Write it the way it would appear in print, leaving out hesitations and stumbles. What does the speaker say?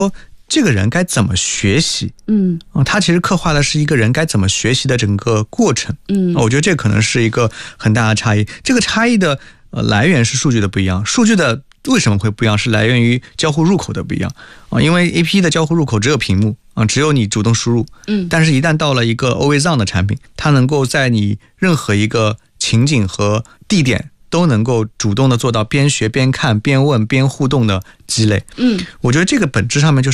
这个人该怎么学习，他其实刻画的是一个人该怎么学习的整个过程，我觉得这可能是一个很大的差异。这个差异的来源是数据的不一样，数据的为什么会不一样，是来源于交互入口的不一样因为 APP 的交互入口只有屏幕只有你主动输入，但是一旦到了一个 Always On 的产品，它能够在你任何一个情景和地点都能够主动的做到边学边看边问边互动的积累。我觉得这个本质上面就是